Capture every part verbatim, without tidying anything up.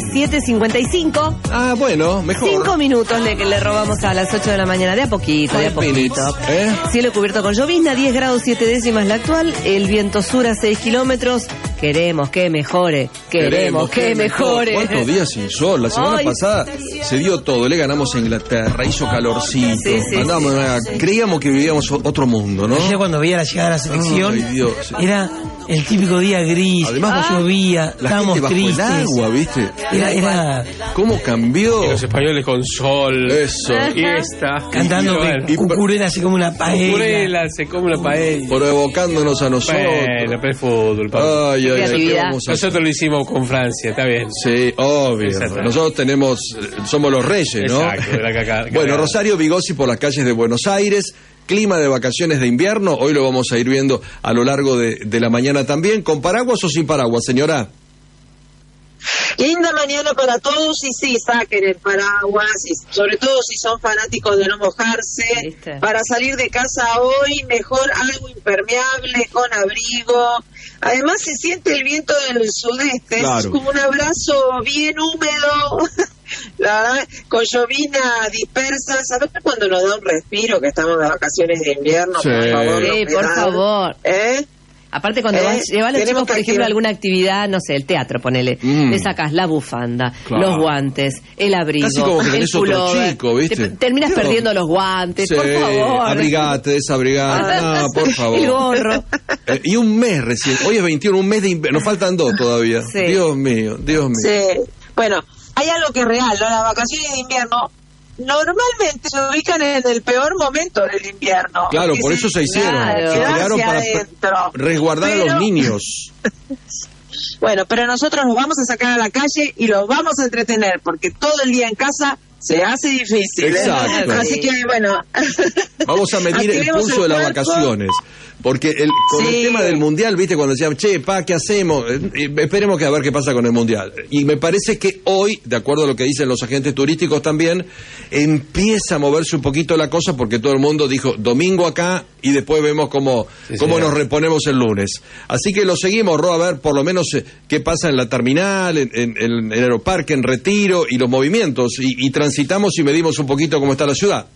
siete cincuenta y cinco. Ah, bueno, mejor. Cinco minutos le, que le robamos a las ocho de la mañana. De a poquito, de a poquito. Minutes, ¿eh? Cielo cubierto con llovizna, diez grados siete décimas la actual. El viento sur a seis kilómetros. Queremos que mejore. Queremos, Queremos que, que mejore. Mejor. ¿Cuántos días sin sol? La semana Ay, pasada se dio todo. Le ganamos a Inglaterra, hizo calorcito. Sí, sí, Andábamos, sí. Creíamos que vivíamos otro mundo, ¿no? Yo cuando veía la llegada de la selección, Ay, Dios. era el típico día gris. Además, ah, llovía, la estábamos gente bajo tristes. el agua, ¿viste? Era, era... ¿Cómo cambió? Y los españoles con sol. Eso. Y esta. Cantando que y Cucurela se come una paella. Cucurela se come una paella. Provocándonos a nosotros. Bueno, pero es fútbol. Ay, ay, ay, nosotros lo hicimos con Francia, está bien. Sí, obvio. Nosotros tenemos, somos los reyes, ¿no? Exacto. La caca, bueno, Rosario Vigossi por las calles de Buenos Aires. Clima de vacaciones de invierno, hoy lo vamos a ir viendo a lo largo de, de la mañana también. ¿Con paraguas o sin paraguas, señora? Linda mañana para todos y sí, saquen el paraguas, y sobre todo si son fanáticos de no mojarse. ¿Viste? Para salir de casa hoy, mejor algo impermeable, con abrigo. Además se siente el viento del sudeste, claro. Es como un abrazo bien húmedo, la verdad, con llovina dispersa. ¿Sabes cuando nos da un respiro que estamos de vacaciones de invierno? Sí, por favor. Sí, por da, favor. ¿Eh? Aparte cuando ¿Eh? vas, llevas a los chicos, por ejemplo, a alguna actividad, no sé, el teatro, ponele, mm. le sacas la bufanda, claro. los guantes, el abrigo, casi como que el pullover, chico, ¿viste? Te, terminas Pero, perdiendo los guantes, sí, por favor. Abrigate, desabrigate, no, por favor. El gorro. Eh, y un mes recién, hoy es veintiuno, un mes de invierno, nos faltan dos todavía. Sí. Dios mío, Dios mío. Sí, bueno, hay algo que es real, ¿no? Las vacaciones de invierno normalmente se ubican en el peor momento del invierno. Claro, por eso se hicieron. Claro. Se crearon para adentro. resguardar pero... a los niños. Bueno, pero nosotros los vamos a sacar a la calle y los vamos a entretener, porque todo el día en casa se hace difícil. Exacto. ¿eh? Así que, bueno. Vamos a medir el pulso de las vacaciones. Porque el, con sí. el tema del mundial, viste, cuando decían, che, pa, ¿qué hacemos? Eh, esperemos que a ver qué pasa con el mundial. Y me parece que hoy, de acuerdo a lo que dicen los agentes turísticos también, empieza a moverse un poquito la cosa, porque todo el mundo dijo, domingo acá, y después vemos cómo, sí, cómo sí, nos reponemos el lunes. Así que lo seguimos, Ro, a ver por lo menos eh, qué pasa en la terminal, en, en, en el aeroparque, en Retiro, y los movimientos, y, y transitamos y medimos un poquito cómo está la ciudad.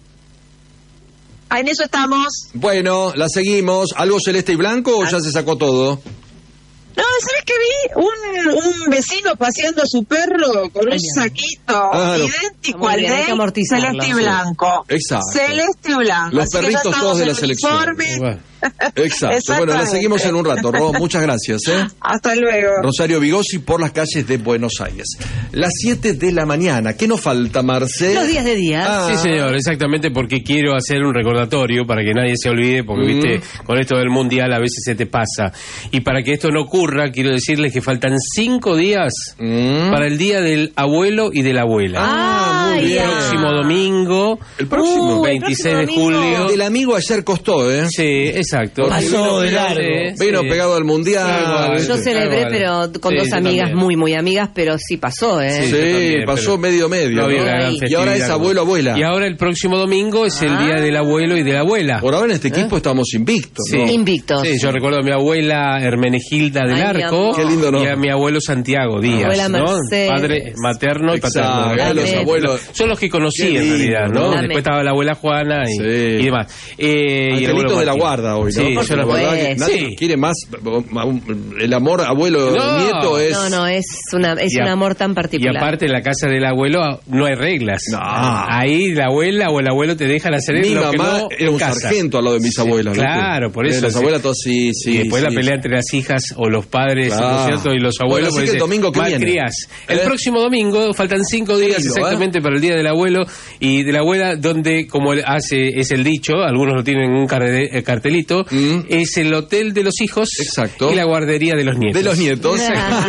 En eso estamos. Bueno, la seguimos. ¿Algo celeste y blanco o ya se sacó todo? No, ¿sabes qué vi? Un, un vecino paseando a su perro con un saquito claro. idéntico al de celeste y blanco. Exacto. Celeste y blanco. Los Así perritos todos de la selección. Bueno. Exacto. Bueno, la seguimos en un rato, Ro. Muchas gracias. ¿eh? Hasta luego. Rosario Vigossi por las calles de Buenos Aires. Las siete de la mañana. ¿Qué nos falta, Marcel? Los días de día. Ah. Sí, señor, exactamente, porque quiero hacer un recordatorio para que nadie se olvide, porque, mm. viste, con esto del mundial a veces se te pasa. Y para que esto no ocurra, quiero decirles que faltan cinco días mm. para el día del abuelo y de la abuela. Ah, muy bien. El próximo domingo. El próximo. Uh, veintiséis de julio. El del amigo ayer costó, ¿eh? Sí, exacto. Pasó de largo. Vino sí. pegado al mundial. Yo celebré, pero con sí, dos amigas también. muy, muy amigas, pero sí pasó, ¿eh? Sí, sí también, pasó medio medio. No, ¿no? Y ahora es abuelo, abuela. Y ahora el próximo domingo es el ah. día del abuelo y de la abuela. Por ahora en este equipo ¿Eh? estamos invictos, sí. ¿no? Invictos. Sí, yo recuerdo a mi abuela Hermenegilda del Ay, Arco. Qué lindo, ¿no? Y a mi abuelo Santiago Díaz, abuela ¿no? Mercedes. Padre materno y paterno. Exacto, los abuelos. Son los que conocí en realidad, ¿no? Dame. Después estaba la abuela Juana y, sí. y demás. Eh, y el abuelo de la guarda hoy, ¿no? Sí, yo la verdad que nadie sí. quiere más el amor abuelo no, nieto es no no es una es a, un amor tan particular. Y aparte en la casa del abuelo no hay reglas. No. Ahí la abuela o el abuelo te dejan hacer mi lo mamá que no era un casa. sargento al lado de mis abuelas. Sí, claro, por eso. Eh, las sí. abuelas todos sí, sí. Y después sí, la pelea entre las hijas o los padres, claro. ¿no es cierto? Y los abuelos. Bueno, así que el domingo que viene. Crías. El ¿Eh? próximo domingo faltan cinco días lindo, exactamente ¿eh? para el día del abuelo y de la abuela, donde como hace es el dicho, algunos lo tienen en un cartelito, mm. es el hotel de los hijos. Exacto. Y la guardería de los nietos. De los nietos.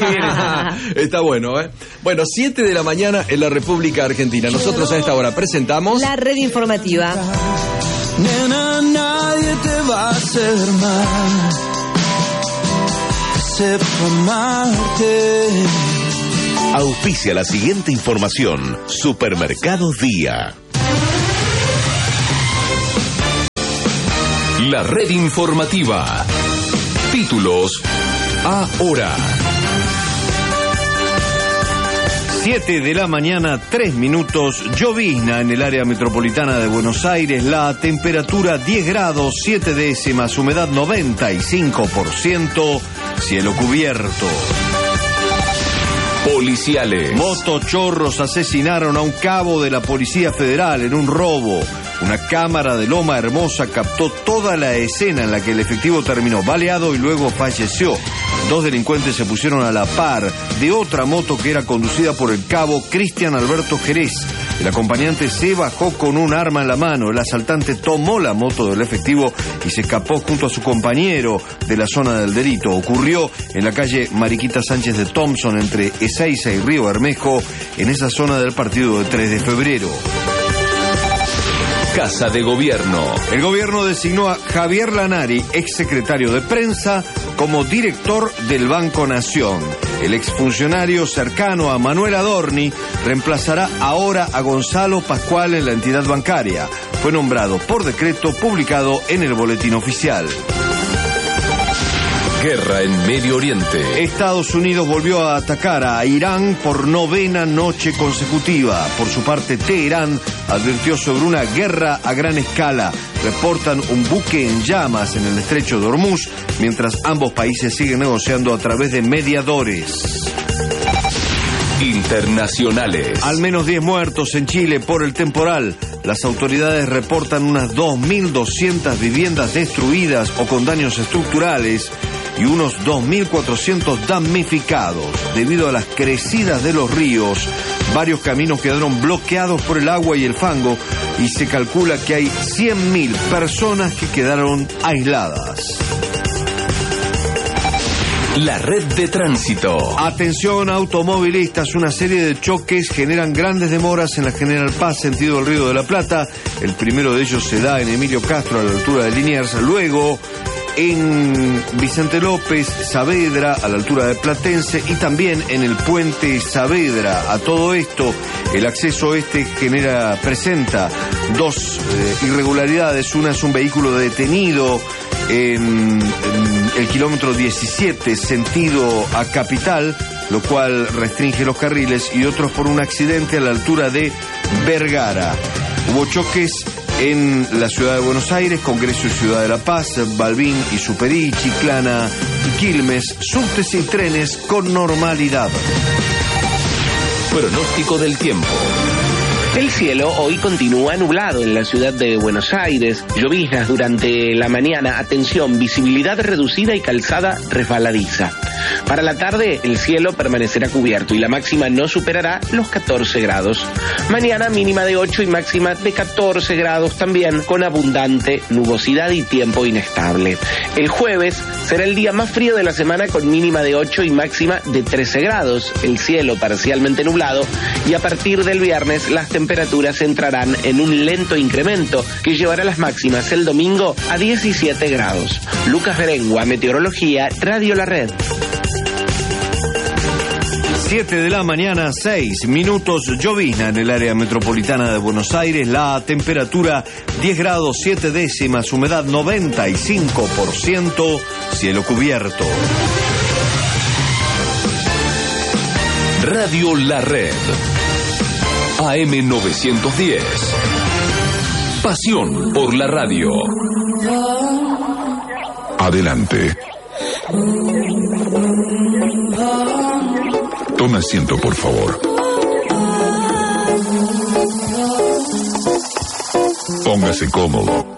Está bueno, ¿eh? Bueno, siete de la mañana en la República Argentina. Nosotros a esta hora presentamos la red informativa. Nena, nadie te va a hacer mal, excepto amarte. Auspicia la siguiente información. Supermercado Día. La red informativa. Títulos ahora. siete de la mañana, tres minutos, llovizna en el área metropolitana de Buenos Aires, la temperatura diez grados, siete décimas, humedad noventa y cinco por ciento, cielo cubierto. Policiales. Motochorros asesinaron a un cabo de la Policía Federal en un robo. Una cámara de Loma Hermosa captó toda la escena en la que el efectivo terminó baleado y luego falleció. Dos delincuentes se pusieron a la par de otra moto que era conducida por el cabo Cristian Alberto Jerez. El acompañante se bajó con un arma en la mano. El asaltante tomó la moto del efectivo y se escapó junto a su compañero de la zona del delito. Ocurrió en la calle Mariquita Sánchez de Thompson, entre Ezeiza y Río Bermejo, en esa zona del partido de tres de febrero. Casa de Gobierno. El gobierno designó a Javier Lanari, exsecretario de Prensa, como director del Banco Nación. El exfuncionario cercano a Manuel Adorni reemplazará ahora a Gonzalo Pascual en la entidad bancaria. Fue nombrado por decreto publicado en el Boletín Oficial. Guerra en Medio Oriente. Estados Unidos volvió a atacar a Irán por novena noche consecutiva. Por su parte, Teherán advirtió sobre una guerra a gran escala. Reportan un buque en llamas en el estrecho de Hormuz, mientras ambos países siguen negociando a través de mediadores. Internacionales. Al menos diez muertos en Chile por el temporal. Las autoridades reportan unas dos mil doscientas viviendas destruidas o con daños estructurales y unos dos mil cuatrocientos damnificados. Debido a las crecidas de los ríos, varios caminos quedaron bloqueados por el agua y el fango y se calcula que hay cien mil personas que quedaron aisladas. La red de tránsito. Atención automovilistas, una serie de choques generan grandes demoras en la General Paz, sentido del Río de la Plata. El primero de ellos se da en Emilio Castro, a la altura de Liniers. Luego en Vicente López, Saavedra, a la altura de Platense, y también en el puente Saavedra. A todo esto, el acceso este genera, presenta dos eh, irregularidades. Una es un vehículo detenido en, en el kilómetro diecisiete, sentido a Capital, lo cual restringe los carriles, y otros por un accidente a la altura de Vergara. Hubo choques en la ciudad de Buenos Aires, Congreso y Ciudad de La Paz, Balbín y Superí, Chiclana y Quilmes, subtes y trenes con normalidad. Pronóstico del tiempo. El cielo hoy continúa nublado en la ciudad de Buenos Aires, lloviznas durante la mañana, atención, visibilidad reducida y calzada resbaladiza. Para la tarde el cielo permanecerá cubierto y la máxima no superará los catorce grados. Mañana mínima de ocho y máxima de catorce grados también, con abundante nubosidad y tiempo inestable. El jueves será el día más frío de la semana con mínima de ocho y máxima de trece grados. El cielo parcialmente nublado y a partir del viernes las temperaturas entrarán en un lento incremento que llevará las máximas el domingo a diecisiete grados. Lucas Berengua, Meteorología, Radio La Red. siete de la mañana, seis minutos, llovizna en el área metropolitana de Buenos Aires, la temperatura diez grados, siete décimas, humedad noventa y cinco por ciento, cielo cubierto. Radio La Red. A M novecientos diez. Pasión por la radio. Adelante. Tome asiento, por favor. Póngase cómodo.